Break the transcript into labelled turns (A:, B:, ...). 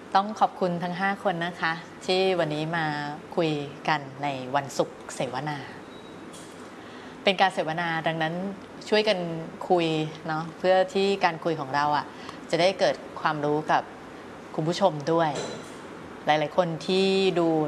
A: ต้องขอบคุณทั้ง5คนนะคะที่วันนี้มาคุยกันในวันศุกร์เสวนาเป็นการเสวนาดังนั้นช่วยกันคุยเนาะเพื่อที่การคุยของเราจะได้เกิดความรู้กับคุณผู้ชมด้วยหลายๆคนที่ดู